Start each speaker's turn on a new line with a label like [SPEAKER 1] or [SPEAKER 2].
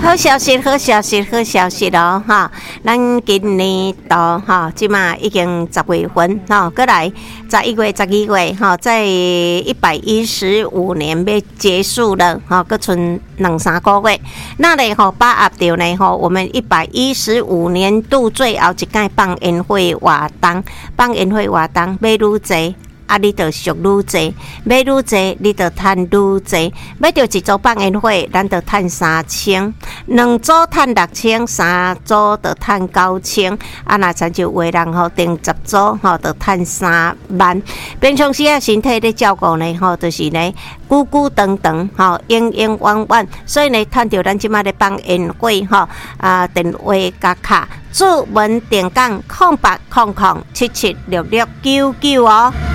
[SPEAKER 1] 好消息，好消息，好消息哦！哈，咱今年度哈，即马已经10月份哈，过来11月、12月哈，在115年要结束了哈，搁剩2-3个月。那嘞吼，把握到呢吼，我们115年度最后一届放烟火活动，放烟火活动买愈济。啊，你着俗愈济，买愈济，你着趁愈济。买着一组放烟火，咱着趁3000；两组趁6000，三组着趁9000。啊，若亲像有的人吼订10组吼，着趁3万。平常时啊，身体咧照顾呢吼，就是呢久久长长吼，永永远远。所以呢，趁着咱即马咧放烟火吼，啊，电话甲卡，主文电讲0800776699哦。